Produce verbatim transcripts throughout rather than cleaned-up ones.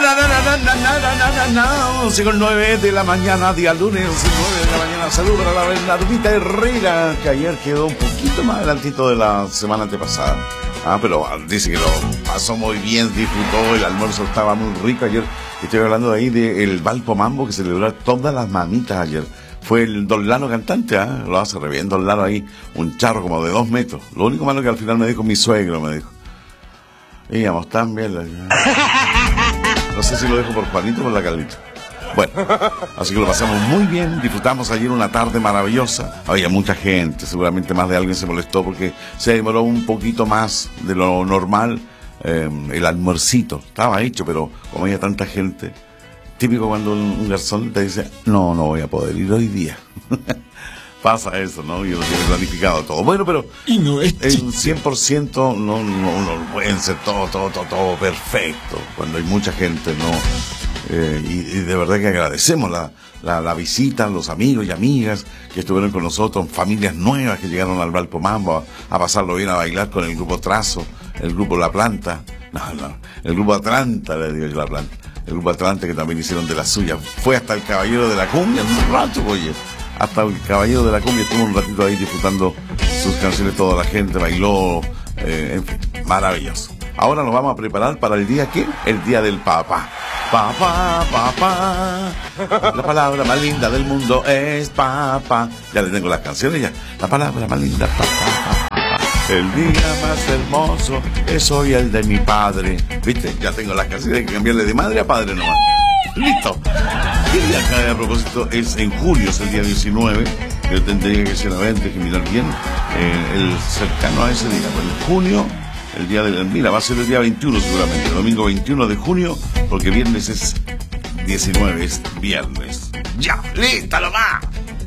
Sigo el nueve de la mañana, día lunes, nueve de la mañana. Saludos para la Bernardita Herrera, que ayer quedó un poquito más adelantito de la semana antepasada. Ah, pero dice que lo pasó muy bien, disfrutó, el almuerzo estaba muy rico ayer. Estoy hablando de ahí del Valpo Mambo, que celebró todas las mamitas ayer. Fue el Don Lalo cantante, ¿ah? ¿eh? Lo hace re bien, Don Lalo ahí, un charro como de dos metros. Lo único malo que al final me dijo mi suegro, me dijo. Íbamos tan bien. La... No sé si lo dejo por Juanito o por la Carlita. Bueno, así que lo pasamos muy bien, disfrutamos ayer una tarde maravillosa. Había mucha gente, seguramente más de alguien se molestó porque se demoró un poquito más de lo normal eh, el almuercito. Estaba hecho, pero como había tanta gente, típico cuando un, un garzón te dice, no, no voy a poder ir hoy día. Pasa eso, ¿no? Y uno tiene planificado todo. Bueno, pero y no es el cien por ciento no, no, no pueden ser todo, todo, todo, todo perfecto. Cuando hay mucha gente, ¿no? Eh, y, y de verdad que agradecemos la, la, la visita, los amigos y amigas que estuvieron con nosotros, familias nuevas que llegaron al Valpo Mambo a, a pasarlo bien, a bailar con el grupo Trazo, el grupo La Planta, no, no, el grupo Atlanta, le digo yo, La Planta, el grupo Atlanta que también hicieron de la suya. Fue hasta el Caballero de la Cumbia, un rato, oye. Hasta el Caballero de la Cumbia estuvo un ratito ahí disfrutando sus canciones, toda la gente bailó, eh, en fin, maravilloso. Ahora nos vamos a preparar para el día, ¿qué? El día del papá. Papá, papá, la palabra más linda del mundo es papá. Ya le tengo las canciones ya. La palabra más linda, papá, papá. El día más hermoso es hoy el de mi padre. ¿Viste? Ya tengo las canciones, hay que cambiarle de madre a padre nomás. ¡Listo! El día acá, a propósito, es en julio, es el día diecinueve. Yo tendría que ser, a ver, déjeme mirar bien, eh, el cercano a ese día. Bueno, en junio, el día del... Mira, va a ser el día veintiuno seguramente, el domingo veintiuno de junio, porque viernes es diecinueve, es viernes. ¡Ya! ¡Lista, lo va!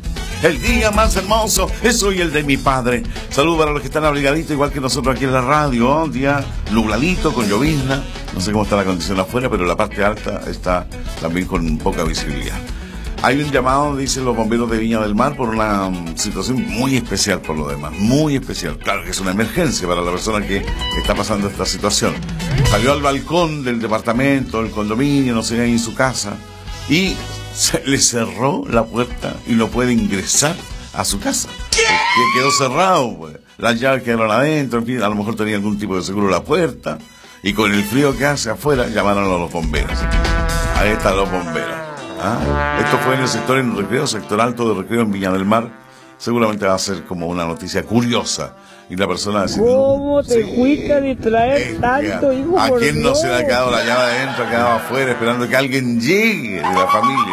El día más hermoso es hoy el de mi padre. Saludos para los que están abrigaditos, igual que nosotros aquí en la radio. Un día nubladito, con llovizna. No sé cómo está la condición afuera, pero la parte alta está también con poca visibilidad. Hay un llamado, dicen los bomberos de Viña del Mar, por una um, situación muy especial por lo demás. Muy especial. Claro que es una emergencia para la persona que está pasando esta situación. Salió al balcón del departamento, del condominio, no sé, ahí en su casa, y se le cerró la puerta y no puede ingresar a su casa. ¿Qué? Que quedó cerrado, pues. Las llaves quedaron adentro, en fin, a lo mejor tenía algún tipo de seguro la puerta, y con el frío que hace afuera llamaron a los bomberos. Ahí están los bomberos. ¿Ah? Esto fue en el sector en recreo, sector alto de recreo en Viña del Mar. Seguramente va a ser como una noticia curiosa. Y la persona va a decir, ¿cómo te sí, fuiste a distraer eh, tanto, hijo? ¿A por quién no Dios? se le ha quedado la llave adentro, ha quedado afuera esperando que alguien llegue de la familia?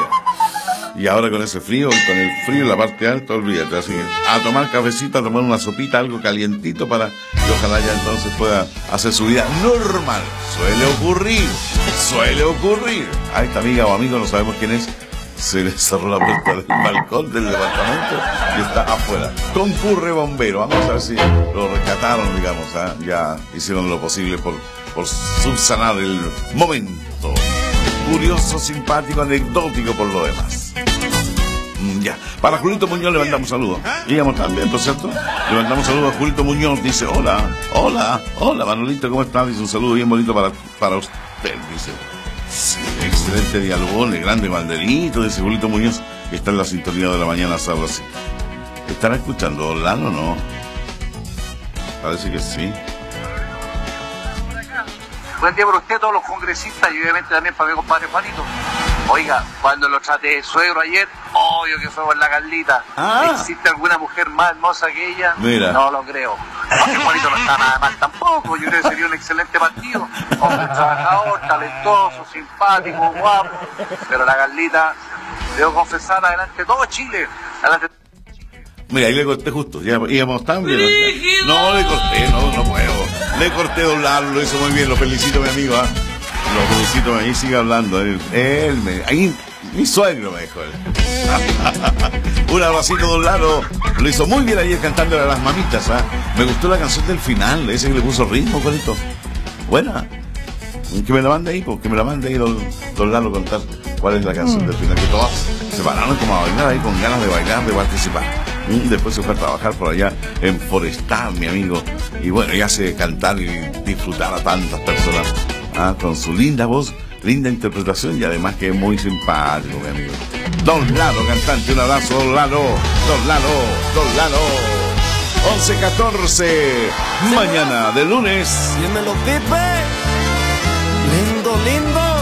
Y ahora con ese frío, y con el frío en la parte alta, olvídate, así que a tomar cafecito, a tomar una sopita, algo calientito para que ojalá ya entonces pueda hacer su vida normal. Suele ocurrir, suele ocurrir. A esta amiga o amigo, no sabemos quién es, se le cerró la puerta del balcón del departamento y está afuera. Concurre bombero, vamos a ver si lo rescataron, digamos, ¿eh? Ya hicieron lo posible por, por subsanar el momento. Curioso, simpático, anecdótico por lo demás. Mm, ya. Para Julito Muñoz le mandamos saludos. Íbamos también, ¿por cierto? Le mandamos saludos a Julito Muñoz. Dice, hola, hola, hola, Manolito, ¿cómo estás? Dice un saludo bien bonito para, para usted, dice. Sí, excelente diálogo, el grande Valderito, dice Julito Muñoz, que está en la sintonía de la mañana sabrosa. ¿Estará escuchando Lalo o no? Parece que sí. Buen día para usted, todos los congresistas y obviamente también para mi compadre Juanito. Oiga, cuando lo traté de suegro ayer, obvio que fue por la Carlita. Ah. ¿Existe alguna mujer más hermosa que ella? Mira. No lo creo. Porque Juanito no está nada mal tampoco. Yo creo que sería un excelente partido. Hombre trabajador, talentoso, simpático, guapo. Pero la Carlita, debo confesar, adelante todo Chile. Adelante. Mira, ahí le corté justo, ya íbamos tan bien. No, le corté, no, no puedo. Le corté doblarlo, lo hizo muy bien, lo felicito mi amigo, ¿eh? Lo felicito, ahí sigue hablando. Él, él me, ahí, mi suegro me dijo él. Un abracito doblado, lo hizo muy bien ayer cantándole a las mamitas, ¿ah? ¿eh? Me gustó la canción del final, ese que le puso ritmo, Juanito. Buena. Que me la mande ahí, que me la mande ahí, don, don Lalo, contar cuál es la canción del final. Que todas se pararon como a bailar ahí con ganas de bailar, de participar. Después se fue a trabajar por allá en Forestal, mi amigo. Y bueno, y hace cantar y disfrutar a tantas personas, ¿ah? Con su linda voz, linda interpretación y además que es muy simpático, mi amigo. Don Lalo, cantante, un abrazo, Don Lalo, Don Lalo, Don Lalo. once catorce, mañana de lunes. Dímelo, Pipe. Lindo, lindo.